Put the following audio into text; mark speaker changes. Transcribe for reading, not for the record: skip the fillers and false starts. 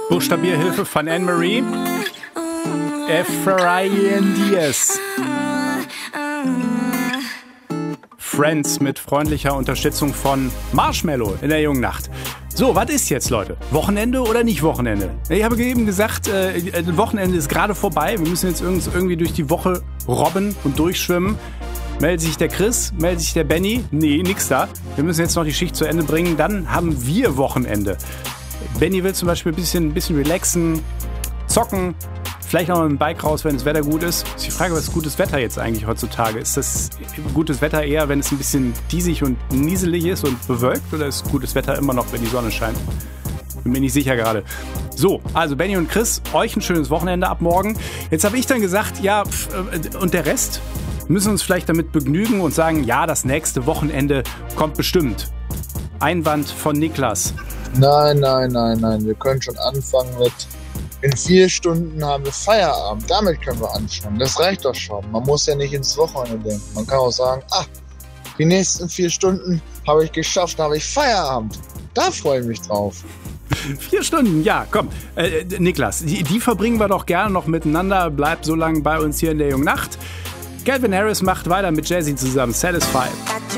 Speaker 1: Buchstabierhilfe von Anne-Marie. Efrain Diaz. Friends mit freundlicher Unterstützung von Marshmello in der jungen Nacht. So, was ist jetzt, Leute? Wochenende oder nicht Wochenende? Ich habe eben gesagt, Wochenende ist gerade vorbei. Wir müssen jetzt irgendwie durch die Woche robben und durchschwimmen. Meldet sich der Chris? Meldet sich der Benny? Nee, nix da. Wir müssen jetzt noch die Schicht zu Ende bringen. Dann haben wir Wochenende. Benny will zum Beispiel ein bisschen relaxen, zocken. Vielleicht noch mit dem Bike raus, wenn das Wetter gut ist. Ist die Frage, was ist gutes Wetter jetzt eigentlich heutzutage? Ist das gutes Wetter eher, wenn es ein bisschen diesig und nieselig ist und bewölkt? Oder ist gutes Wetter immer noch, wenn die Sonne scheint? Bin mir nicht sicher gerade. So, also Benny und Chris, euch ein schönes Wochenende ab morgen. Jetzt habe ich dann gesagt, ja, und der Rest? Müssen uns vielleicht damit begnügen und sagen, ja, das nächste Wochenende kommt bestimmt. Einwand von Niklas.
Speaker 2: Nein. Wir können schon anfangen mit... In 4 Stunden haben wir Feierabend. Damit können wir anfangen. Das reicht doch schon. Man muss ja nicht ins Wochenende denken. Man kann auch sagen, die nächsten 4 Stunden habe ich geschafft, da habe ich Feierabend. Da freue ich mich drauf.
Speaker 1: 4 Stunden, ja, komm. Niklas, die verbringen wir doch gerne noch miteinander. Bleib so lange bei uns hier in der jungen Nacht. Calvin Harris macht weiter mit Jay-Z zusammen. Satisfied.